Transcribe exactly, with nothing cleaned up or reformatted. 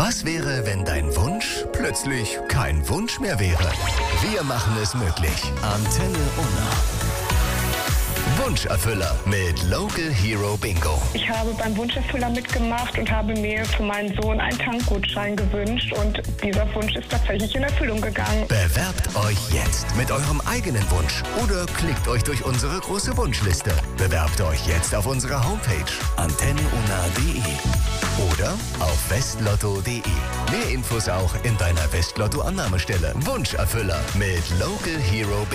Was wäre, wenn dein Wunsch plötzlich kein Wunsch mehr wäre? Wir machen es möglich. Antenne Unna. Wunscherfüller mit Local Hero Bingo. Ich habe beim Wunscherfüller mitgemacht und habe mir für meinen Sohn einen Tankgutschein gewünscht und dieser Wunsch ist tatsächlich in Erfüllung gegangen. Bewerbt euch jetzt mit eurem eigenen Wunsch oder klickt euch durch unsere große Wunschliste. Bewerbt euch jetzt auf unserer Homepage antenneunna punkt de oder auf westlotto punkt de. Mehr Infos auch in deiner Westlotto-Annahmestelle. Wunscherfüller mit Local Hero Bingo.